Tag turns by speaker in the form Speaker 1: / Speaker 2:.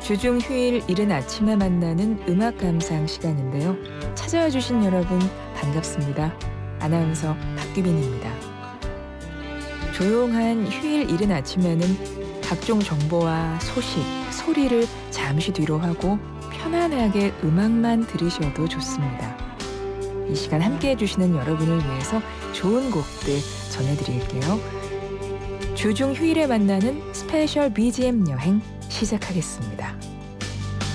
Speaker 1: 주중 휴일 이른 아침에 만나는 음악 감상 시간인데요. 찾아와 주신 여러분 반갑습니다. 아나운서 박규빈입니다. 조용한 휴일 이른 아침에는 각종 정보와 소식, 소리를 잠시 뒤로 하고 편안하게 음악만 들으셔도 좋습니다. 이 시간 함께 해주시는 여러분을 위해서 좋은 곡들 전해드릴게요. 주중 휴일에 만나는 스페셜 BGM 여행 시작하겠습니다.